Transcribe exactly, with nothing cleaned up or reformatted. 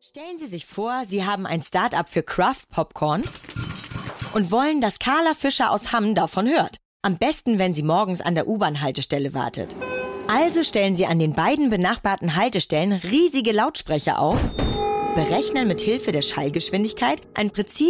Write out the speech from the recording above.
Stellen Sie sich vor, Sie haben ein Start-up für Craft Popcorn und wollen, dass Carla Fischer aus Hamm davon hört. Am besten, wenn sie morgens an der U-Bahn-Haltestelle wartet. Also stellen Sie an den beiden benachbarten Haltestellen riesige Lautsprecher auf, berechnen mit Hilfe der Schallgeschwindigkeit ein präzises